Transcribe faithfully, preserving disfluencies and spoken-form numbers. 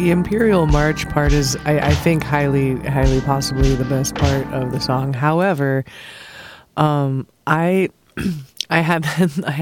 the Imperial March part is, I, I think, highly, highly possibly the best part of the song. However, um, I, I had, I